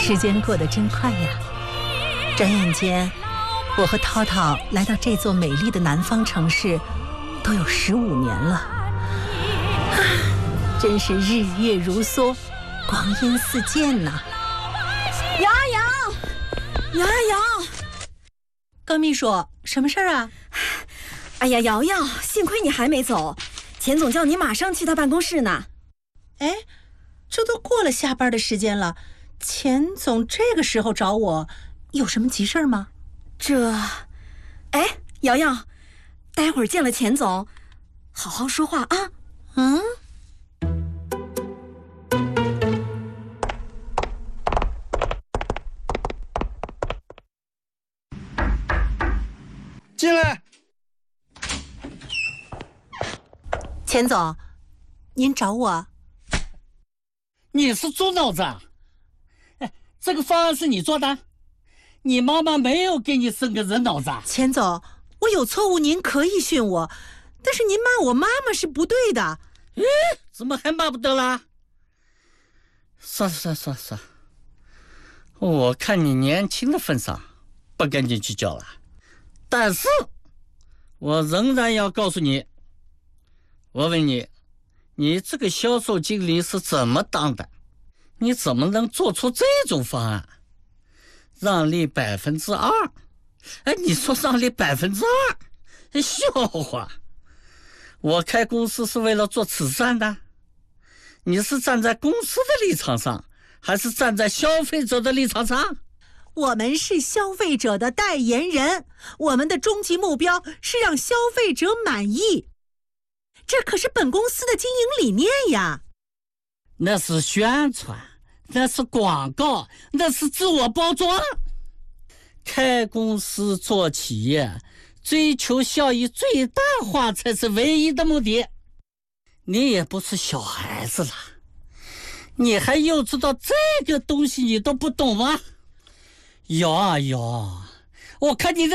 时间过得真快呀！转眼间，我和涛涛来到这座美丽的南方城市，都有15年了。真是日月如梭，光阴似箭呐！ 瑶瑶， 高秘书，什么事儿啊？ 哎呀，瑶瑶，幸亏你还没走，钱总叫你马上去他办公室呢。 哎，这都过了下班的时间了，钱总这个时候找我，有什么急事吗？ 哎，瑶瑶，待会儿见了钱总，好好说话啊。 进来。 钱总，您找我？ 你是猪脑子啊？这个方案是你做的？你妈妈没有给你生个人脑子啊？ 钱总，我有错误您可以训我，但是您骂我妈妈是不对的。 怎么还骂不得啦？算，我看你年轻的份上，不跟你计较了。但是我仍然要告诉你，我问你，你这个销售经理是怎么当的？你怎么能做出这种方案？让利2%？你说让利2%？笑话！我开公司是为了做慈善的，你是站在公司的立场上，还是站在消费者的立场上？ 我们是消费者的代言人，我们的终极目标是让消费者满意，这可是本公司的经营理念呀。 那是宣传，那是广告，那是自我包装。开公司做企业，追求效益最大化才是唯一的目的。你也不是小孩子了，你还幼稚到这个东西你都不懂吗？瑶，我看你的